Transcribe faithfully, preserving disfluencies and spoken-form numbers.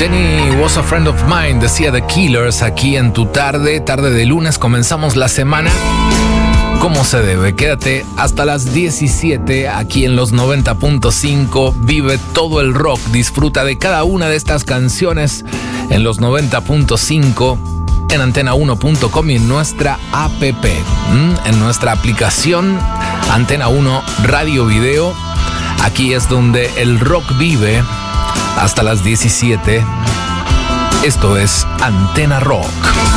Jenny was a friend of mine, decía The Killers aquí en tu tarde, tarde de lunes. Comenzamos la semana como se debe. Quédate hasta las diecisiete aquí en los noventa punto cinco. Vive todo el rock. Disfruta de cada una de estas canciones en los noventa punto cinco, en antena uno punto com y en nuestra app, en nuestra aplicación Antena uno Radio Video. Aquí es donde el rock vive hasta las diecisiete. Esto es Antena Rock.